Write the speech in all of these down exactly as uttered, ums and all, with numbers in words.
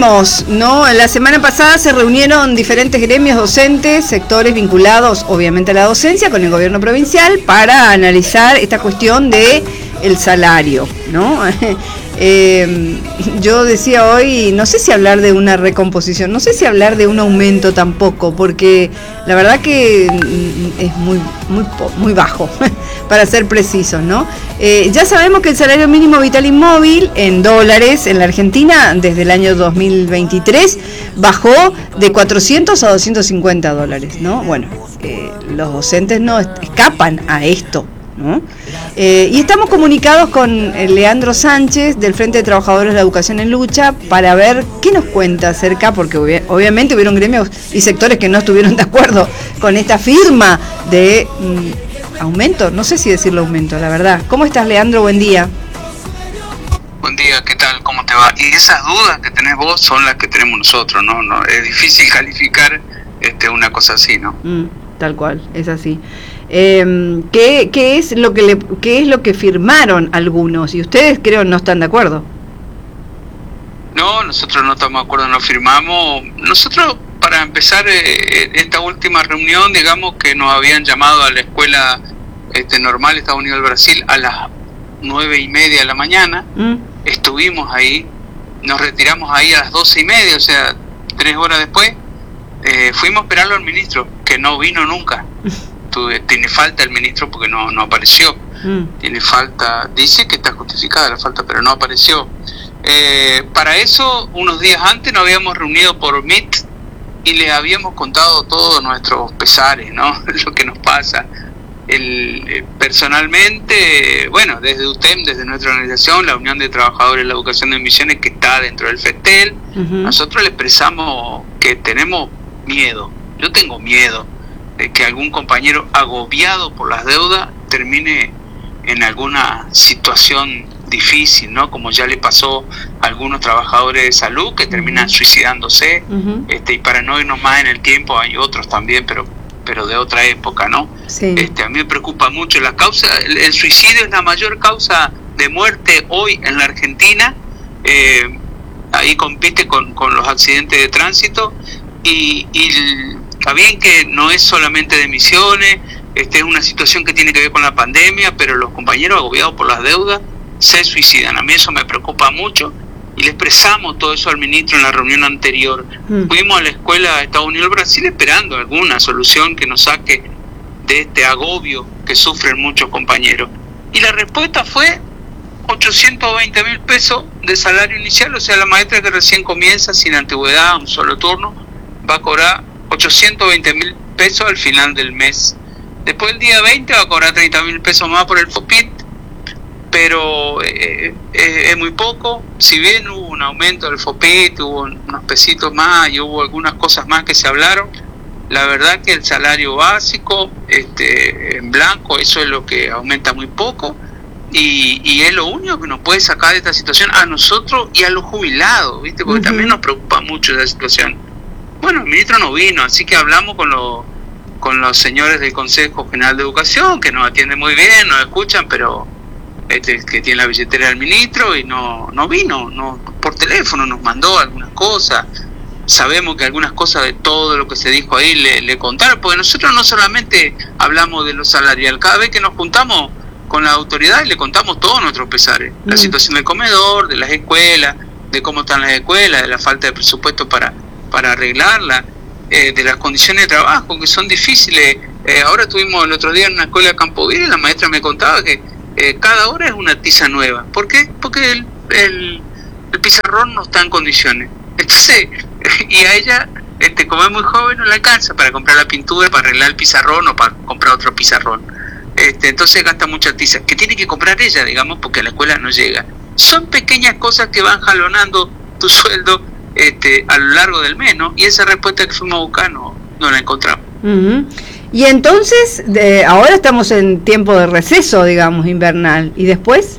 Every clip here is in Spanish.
seguimos, ¿no? La semana pasada se reunieron diferentes gremios docentes, sectores vinculados obviamente a la docencia con el gobierno provincial para analizar esta cuestión de el salario, ¿no? Eh, yo decía hoy, no sé si hablar de una recomposición, no sé si hablar de un aumento tampoco, porque la verdad que es muy muy muy bajo, para ser precisos, ¿no? Eh, ya sabemos que el salario mínimo vital y móvil en dólares en la Argentina desde el año dos mil veintitrés bajó de cuatrocientos a doscientos cincuenta dólares, ¿no? Bueno, eh, los docentes no escapan a esto, ¿no? Eh, y estamos comunicados con Leandro Sánchez del Frente de Trabajadores de la Educación en Lucha para ver qué nos cuenta acerca, porque ob- obviamente hubieron gremios y sectores que no estuvieron de acuerdo con esta firma de mm, aumento, no sé si decirlo aumento, la verdad. ¿Cómo estás, Leandro? Buen día. Buen día, ¿qué tal? ¿Cómo te va? Y esas dudas que tenés vos son las que tenemos nosotros, ¿no? no es difícil calificar este, una cosa así, ¿no? Mm, tal cual, es así. Eh, ¿qué, qué es lo que le, qué es lo que firmaron algunos? Y ustedes creo no están de acuerdo. No, nosotros no estamos de acuerdo, no firmamos. Nosotros, para empezar eh, esta última reunión, digamos que nos habían llamado a la escuela este, normal Estados Unidos del Brasil a las nueve y media de la mañana. Mm. Estuvimos ahí, nos retiramos ahí a las doce y media, o sea, tres horas después. Eh, fuimos a esperarlo al ministro, que no vino nunca. Tuve, tiene falta el ministro porque no, no apareció. Mm. Tiene falta, dice que está justificada la falta, pero no apareció. Eh, para eso, unos días antes nos habíamos reunido por Meet y les habíamos contado todos nuestros pesares, ¿no? Lo que nos pasa. El, eh, personalmente, bueno, desde U T E M, desde nuestra organización, la Unión de Trabajadores de la Educación de Misiones, que está dentro del FETEL, uh-huh. Nosotros le expresamos que tenemos miedo. Yo tengo miedo de que algún compañero agobiado por las deudas termine en alguna situación difícil, ¿no? Como ya le pasó a algunos trabajadores de salud que terminan suicidándose, uh-huh. este, y para no irnos más en el tiempo, hay otros también, pero pero de otra época, ¿no? Sí. Este, a mí me preocupa mucho la causa, el, el suicidio es la mayor causa de muerte hoy en la Argentina, eh, ahí compite con, con los accidentes de tránsito, y, y está bien que no es solamente de Misiones, este, es una situación que tiene que ver con la pandemia, pero los compañeros agobiados por las deudas se suicidan. A mí eso me preocupa mucho, y le expresamos todo eso al ministro en la reunión anterior. Mm. Fuimos a la escuela de Estados Unidos del Brasil esperando alguna solución que nos saque de este agobio que sufren muchos compañeros. Y la respuesta fue ochocientos veinte mil pesos de salario inicial, o sea, la maestra que recién comienza sin antigüedad, un solo turno, va a cobrar ochocientos veinte mil pesos al final del mes. Después el día veinte va a cobrar treinta mil pesos más por el FOPIT, pero eh, eh, es muy poco. Si bien hubo un aumento del FOPIT, hubo unos pesitos más y hubo algunas cosas más que se hablaron, la verdad que el salario básico este, en blanco, eso es lo que aumenta muy poco, y, y es lo único que nos puede sacar de esta situación a nosotros y a los jubilados, ¿viste? Porque uh-huh. también nos preocupa mucho esa situación. Bueno, el ministro no vino, así que hablamos con los con los señores del Consejo General de Educación, que nos atienden muy bien, nos escuchan, pero este, que tiene la billetera del ministro, y no no vino, no por teléfono nos mandó algunas cosas. Sabemos que algunas cosas de todo lo que se dijo ahí le, le contaron, porque nosotros no solamente hablamos de lo salarial, cada vez que nos juntamos con la autoridad le contamos todos nuestros pesares, mm. la situación del comedor, de las escuelas, de cómo están las escuelas, de la falta de presupuesto para, para arreglarla, eh, de las condiciones de trabajo que son difíciles. Eh, ahora estuvimos el otro día en una escuela de Campoville y la maestra me contaba que eh, cada hora es una tiza nueva. ¿Por qué? Porque el, el, el pizarrón no está en condiciones. Entonces, y a ella, este, como es muy joven, no le alcanza para comprar la pintura, para arreglar el pizarrón o para comprar otro pizarrón. Este, entonces gasta mucha tiza, que tiene que comprar ella, digamos, porque a la escuela no llega. Son pequeñas cosas que van jalonando tu sueldo este, a lo largo del mes, ¿no? Y esa respuesta que fuimos a buscar no, no la encontramos. Uh-huh. Y entonces, de, ahora estamos en tiempo de receso, digamos, invernal. ¿Y después?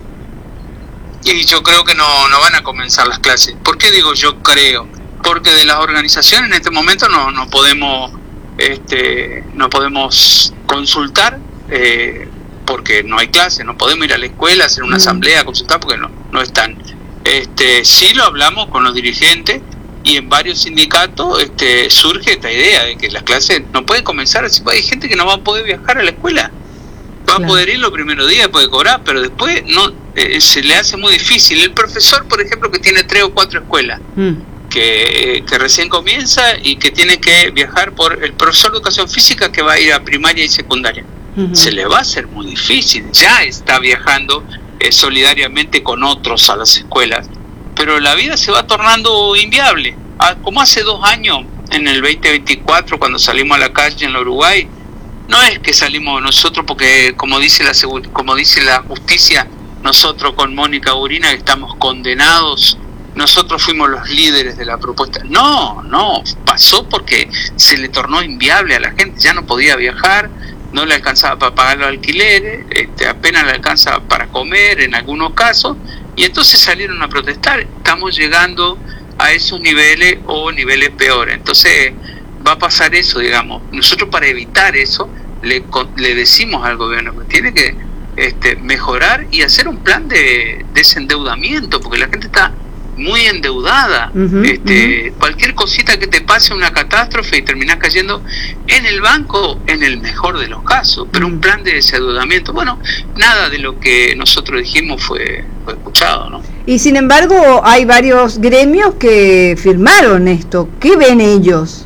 Y yo creo que no, no van a comenzar las clases. ¿Por qué digo yo creo? Porque de las organizaciones en este momento no, no podemos este, no podemos consultar, eh, porque no hay clase, no podemos ir a la escuela, hacer una mm. asamblea, consultar, porque no, no están. Este, sí lo hablamos con los dirigentes, y en varios sindicatos este, surge esta idea de que las clases no pueden comenzar así. Hay gente que no va a poder viajar a la escuela, va claro. a poder ir los primeros días, puede cobrar, pero después no eh, se le hace muy difícil. El profesor, por ejemplo, que tiene tres o cuatro escuelas, mm. que, que recién comienza y que tiene que viajar, por el profesor de educación física que va a ir a primaria y secundaria, uh-huh. se le va a hacer muy difícil. Ya está viajando eh, solidariamente con otros a las escuelas, pero la vida se va tornando inviable. Ah, como hace dos años, en el veinte veinticuatro, cuando salimos a la calle en el Uruguay, no es que salimos nosotros porque, como dice la como dice la justicia, nosotros con Mónica Urina estamos condenados, nosotros fuimos los líderes de la propuesta. No, no, pasó porque se le tornó inviable a la gente, ya no podía viajar, no le alcanzaba para pagar los alquileres, este, apenas le alcanza para comer en algunos casos, y entonces salieron a protestar. Estamos llegando a esos niveles o niveles peores, entonces va a pasar eso, digamos. Nosotros, para evitar eso, le, le decimos al gobierno que tiene que este, mejorar y hacer un plan de desendeudamiento, porque la gente está muy endeudada. uh-huh, este, uh-huh. Cualquier cosita que te pase, una catástrofe, y terminás cayendo en el banco en el mejor de los casos, pero uh-huh. un plan de desendeudamiento, bueno, nada de lo que nosotros dijimos fue, fue escuchado, ¿no? Y sin embargo hay varios gremios que firmaron esto. ¿Qué ven ellos?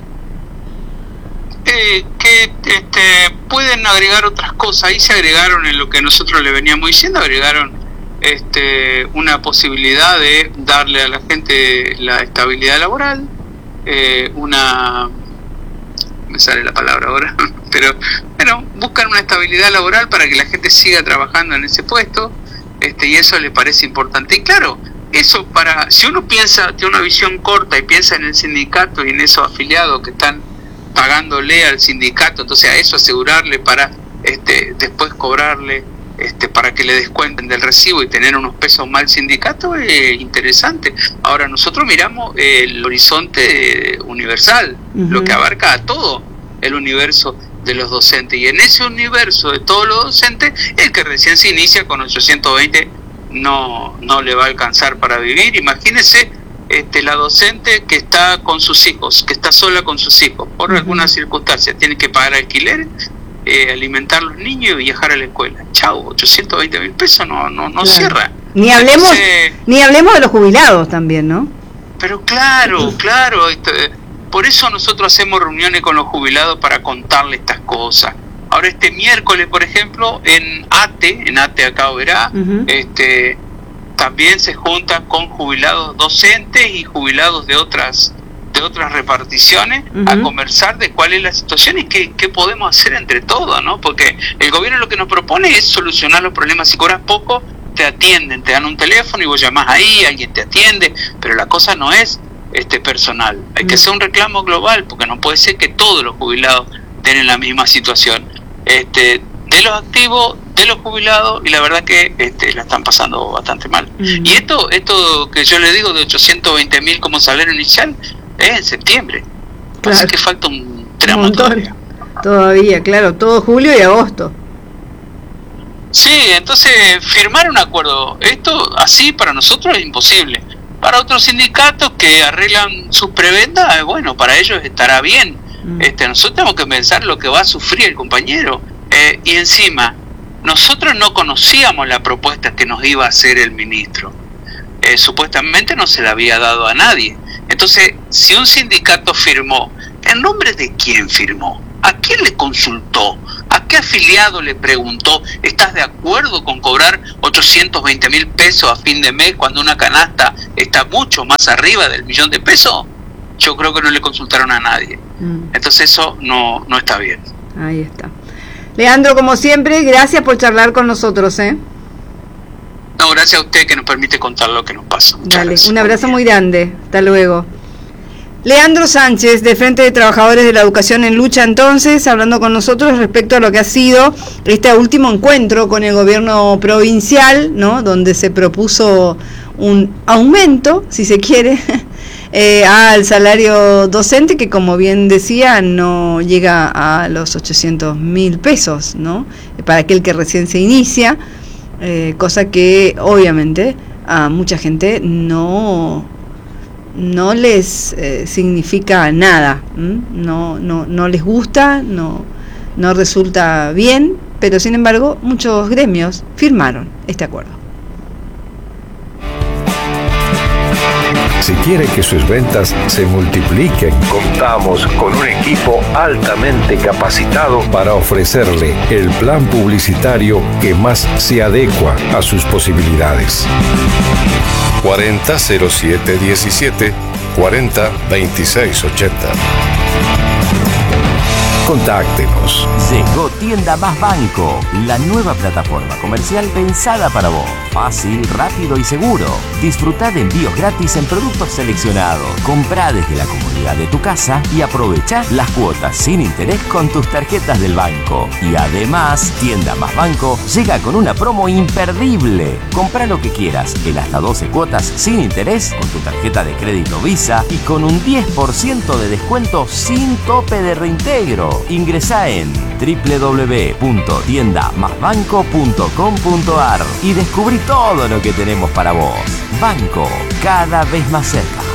Eh, que este, pueden agregar otras cosas. Ahí se agregaron, en lo que nosotros le veníamos diciendo, agregaron este, una posibilidad de darle a la gente la estabilidad laboral, eh, una, me sale la palabra ahora, pero bueno, buscan una estabilidad laboral para que la gente siga trabajando en ese puesto, este, y eso le parece importante. Y claro, eso, para, si uno piensa, tiene una visión corta y piensa en el sindicato y en esos afiliados que están pagándole al sindicato, entonces a eso asegurarle para este después cobrarle este para que le descuenten del recibo y tener unos pesos más al sindicato, es interesante. Ahora nosotros miramos el horizonte universal, uh-huh. lo que abarca a todo el universo de los docentes, y en ese universo de todos los docentes, el que recién se inicia con ochocientos veinte no, no le va a alcanzar para vivir. Imagínese Este, la docente que está con sus hijos, que está sola con sus hijos, por uh-huh. alguna circunstancia, tiene que pagar alquiler, eh, alimentar a los niños y viajar a la escuela. Chau, ochocientos veinte mil pesos no, no, no claro. cierra. Ni hablemos, Entonces, ni hablemos de los jubilados también, ¿no? Pero claro, claro, esto, por eso nosotros hacemos reuniones con los jubilados para contarles estas cosas. Ahora este miércoles, por ejemplo, en ATE, en ATE acá verá, uh-huh. este también se juntan con jubilados docentes y jubilados de otras de otras reparticiones uh-huh. a conversar de cuál es la situación y qué, qué podemos hacer entre todos, ¿no? Porque el gobierno lo que nos propone es solucionar los problemas. Si cobras poco, te atienden, te dan un teléfono y vos llamás ahí, alguien te atiende, pero la cosa no es este personal. Hay uh-huh. que hacer un reclamo global, porque no puede ser que todos los jubilados tengan la misma situación. Este, de los activos, de los jubilados, y la verdad que este, la están pasando bastante mal. Mm. Y esto esto que yo le digo de ochocientos veinte mil como salario inicial es en septiembre. Claro. Así que falta un tramo todavía. Todavía, claro, todo julio y agosto. Sí, entonces firmar un acuerdo, esto así para nosotros es imposible. Para otros sindicatos que arreglan sus prebendas, bueno, para ellos estará bien. Mm. Este, nosotros tenemos que pensar lo que va a sufrir el compañero. Eh, y encima, nosotros no conocíamos la propuesta que nos iba a hacer el ministro. Eh, supuestamente no se la había dado a nadie. Entonces, si un sindicato firmó, ¿en nombre de quién firmó? ¿A quién le consultó? ¿A qué afiliado le preguntó? ¿Estás de acuerdo con cobrar ochocientos veinte mil pesos a fin de mes cuando una canasta está mucho más arriba del millón de pesos? Yo creo que no le consultaron a nadie. Mm. Entonces eso no, no está bien. Ahí está. Leandro, como siempre, gracias por charlar con nosotros, ¿eh? No, gracias a usted que nos permite contar lo que nos pasa. Muchas Dale, gracias. Un abrazo muy grande. Hasta luego. Leandro Sánchez, de Frente de Trabajadores de la Educación en Lucha, entonces, hablando con nosotros respecto a lo que ha sido este último encuentro con el gobierno provincial, ¿no? Donde se propuso un aumento, si se quiere, eh, al salario docente, que como bien decía, no llega a los ochocientos mil pesos, ¿no? Para aquel que recién se inicia, eh, cosa que obviamente a mucha gente no... no les eh, significa nada, ¿m? no no no les gusta, no no resulta bien, pero sin embargo muchos gremios firmaron este acuerdo. Si quiere que sus ventas se multipliquen, contamos con un equipo altamente capacitado para ofrecerle el plan publicitario que más se adecua a sus posibilidades. cuarenta cero siete diecisiete cuarenta veintiséis ochenta. Contáctenos. Llegó Tienda Más Banco, la nueva plataforma comercial pensada para vos. Fácil, rápido y seguro. Disfrutá de envíos gratis en productos seleccionados. Comprá desde la comodidad de tu casa y aprovechá las cuotas sin interés con tus tarjetas del banco. Y además, Tienda Más Banco llega con una promo imperdible. Comprá lo que quieras en hasta doce cuotas sin interés con tu tarjeta de crédito Visa y con un diez por ciento de descuento sin tope de reintegro. Ingresá en doble u doble u doble u punto tienda más banco punto com punto a r y descubrí todo lo que tenemos para vos. Banco, cada vez más cerca.